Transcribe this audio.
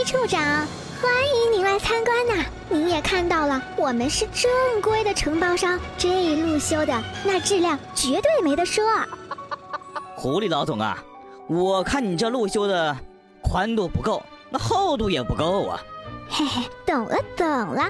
处长，欢迎您来参观呐！您也看到了，我们是正规的承包商，这一路修的那质量绝对没得说。 狐狸老总啊，我看你这路修的宽度不够，那厚度也不够啊。 嘿嘿，懂了懂了。